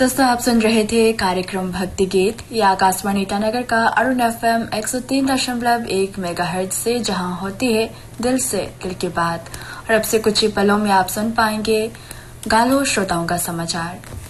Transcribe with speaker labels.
Speaker 1: दोस्तों आप सुन रहे थे कार्यक्रम भक्ति गीत। ये आकाशवाणी ईटानगर का अरुण FM 103.1 मेगाहर्ट्ज से जहां होती है दिल से दिल की बात। और अब से कुछ ही पलों में आप सुन पाएंगे गालो श्रोताओं का समाचार।